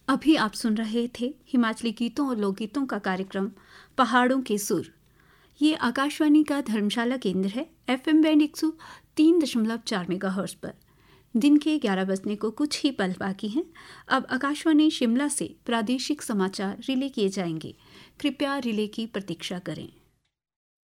अभी आप सुन रहे थे हिमाचली गीतों और लोकगीतों का कार्यक्रम पहाड़ों के सुर। ये आकाशवाणी का धर्मशाला केंद्र है, FM बैंड 103.4 मेगाहर्ट्ज पर। दिन के 11 बजने को कुछ ही पल बाकी हैं। अब आकाशवाणी शिमला से प्रादेशिक समाचार रिले किए जाएंगे। कृपया रिले की प्रतीक्षा करें।